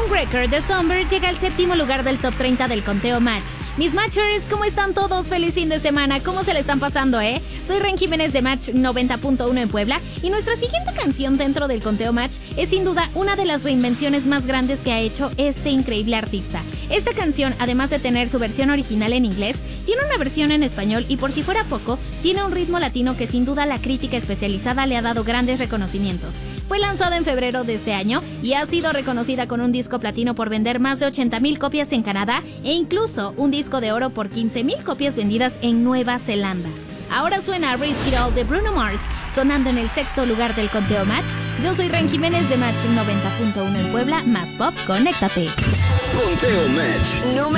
Record de Somber llega al séptimo lugar del top 30 del conteo Match. Mis Matchers, ¿cómo están todos? Feliz fin de semana, ¿cómo se le están pasando, Soy Ren Jiménez de Match 90.1 en Puebla y nuestra siguiente canción dentro del conteo Match es sin duda una de las reinvenciones más grandes que ha hecho este increíble artista. Esta canción, además de tener su versión original en inglés, tiene una versión en español y por si fuera poco, tiene un ritmo latino que sin duda la crítica especializada le ha dado grandes reconocimientos. Fue lanzada en febrero de este año y ha sido reconocida con un disco platino por vender más de 80,000 copias en Canadá e incluso un disco de oro por 15,000 copias vendidas en Nueva Zelanda. Ahora suena Risk It All de Bruno Mars, sonando en el sexto lugar del conteo Match. Yo soy Ren Jiménez de Match 90.1 en Puebla, más pop, conéctate. Conteo Match.